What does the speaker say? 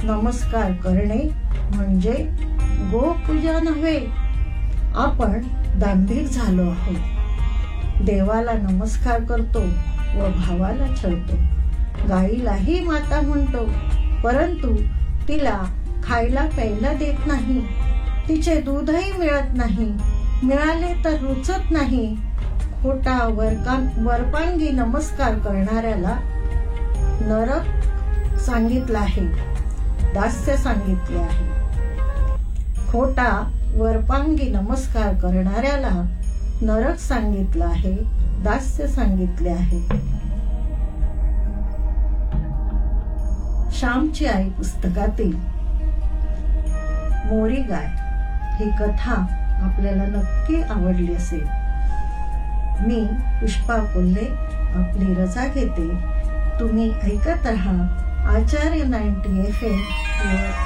नमस्कार करणे म्हणजे गोपूजा नव्हे. आपण दांभिक झालो आहोत. देवाला नमस्कार करतो व भावाला छळतो. गाईलाही माता म्हणतो, परंतु तिला खायला प्यायला देत नाही. तिचे दूधही मिळत नाही. मिळाले तर रुचत नाही. खोटा वरपांगी नमस्कार करणाऱ्याला नरक सांगितलं आहे, दास्य सांगितले आहे. खोटा वरपांगी नमस्कार करणाऱ्याला नरक सांगितलं आहे, दास्य सांगितले आहे. श्यामची आई पुस्तकातील मोरी गाय ही कथा आपल्याला नक्की आवडली असेल. मी पुष्पा कोल्हे आपली रजा घेते. तुम्ही ऐकत रहा आचार्य 90 FM.